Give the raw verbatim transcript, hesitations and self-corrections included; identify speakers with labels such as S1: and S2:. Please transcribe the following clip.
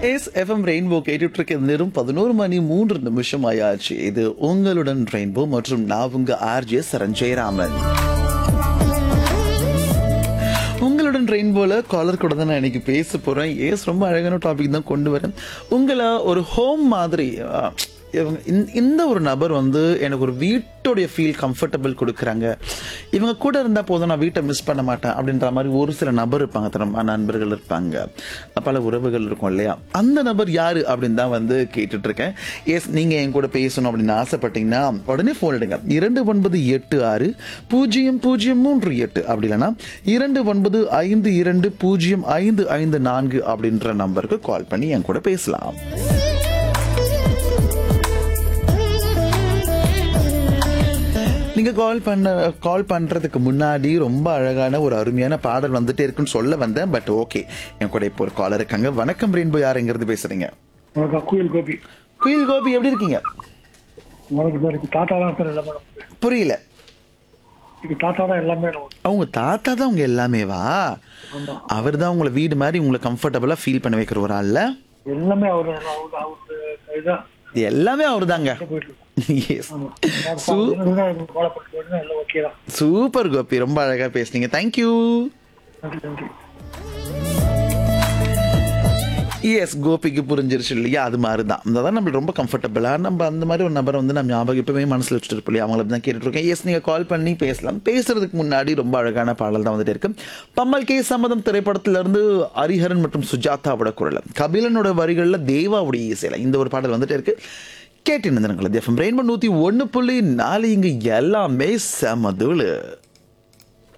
S1: S FM rainbow கேட்டுட்டு இருக்க நேரம் பதினோரு மணி மூன்று நிமிஷம் ஆயாச்சு. இது உங்களுடன் ரெயின்போ மற்றும் நான் உங்க ஆர்ஜே சரண் ஜெயராமன். உங்களுடன் ரெயின்போல காலர் கூட தான் நான் இன்னைக்கு பேச போறேன். எஸ் ரொம்ப அழகான டாபிக் தான் கொண்டு வரேன். உங்களை ஒரு ஹோம் மாதிரி இவங்க இந்த ஒரு நபர் வந்து எனக்கு ஒரு வீட்டுடைய ஃபீல் கம்ஃபர்டபுள் கொடுக்குறாங்க, இவங்க கூட இருந்தால் போதும் நான் வீட்டை மிஸ் பண்ண மாட்டேன் அப்படின்ற மாதிரி ஒரு சில நபர் இருப்பாங்க, தரமா நண்பர்கள் இருப்பாங்க, பல உறவுகள் இருக்கும் இல்லையா? அந்த நபர் யாரு அப்படின்னு தான் வந்து கேட்டுட்டு இருக்கேன். எஸ் நீங்கள் என் கூட பேசணும் அப்படின்னு ஆசைப்பட்டீங்கன்னா உடனே ஃபோன் எடுங்க. இரண்டு ஒன்பது எட்டு ஆறு பூஜ்ஜியம் பூஜ்ஜியம் மூன்று எட்டு அப்படி இல்லைன்னா இரண்டு ஒன்பது ஐந்து இரண்டு பூஜ்ஜியம் ஐந்து ஐந்து நான்கு அப்படின்ற நம்பருக்கு கால் பண்ணி என் கூட பேசலாம். நீங்க கால் பண்ண கால் பண்றதுக்கு முன்னாடி ரொம்ப அழகான ஒரு அருமையான பாடல் வந்துட்டே இருக்குன்னு சொல்ல வந்தேன். பட் ஓகே, என் கூட இப்போ ஒரு காலர் இருக்காங்க. வணக்கம் ரெயின்போ, யாருங்கிறது பேசுறீங்க?
S2: குயில் கோபி.
S1: குயில் கோபி, எப்படி இருக்கீங்க?
S2: தாத்தா தான் எல்லாமே.
S1: புரியல.
S2: தாத்தா தான் எல்லாமே.
S1: அவங்க தாத்தா தான் உங்க எல்லாமேவா? அவர் தான் உங்களை வீடு மாதிரி உங்களை கம்ஃபர்டபுளா ஃபீல் பண்ண வைக்கிற ஒரு ஆள்ல.
S2: எல்லாமே அவரு
S1: எல்லாமே அவரு தாங்க. சூப்பர் கோபி, ரொம்ப அழகா பேசுனீங்க. தேங்க்யூ. எஸ், கோபிக்கு புரிஞ்சிருச்சு இல்லையா? அது மாதிரி தான் அதான் நம்மளுக்கு ரொம்ப கம்ஃபர்டபுளாக நம்ம அந்த மாதிரி ஒரு நபரை வந்து நம்ம ஞாபகம் எப்பவுமே மனசில் வச்சுட்டு இருப்போம் இல்லையா? அவங்கள தான் கேட்டுட்டு இருக்கேன். எஸ், நீங்கள் கால் பண்ணி பேசலாம். பேசுறதுக்கு முன்னாடி ரொம்ப அழகான பாடல் தான் வந்துட்டு இருக்கு. பம்மல் கே சம்மதம் திரைப்படத்திலிருந்து ஹரிஹரன் மற்றும் சுஜாதாவோட குரல், கபிலனோட வரிகளில் தேவாவுடைய இசையில இந்த ஒரு பாடல் வந்துட்டு இருக்கு. கேட்டு நிறுவனங்கள் எஃப்எம் ரெயின்போ நூற்றி ஒன்று புள்ளி நாலு, இங்கே எல்லாமே செமதுளு.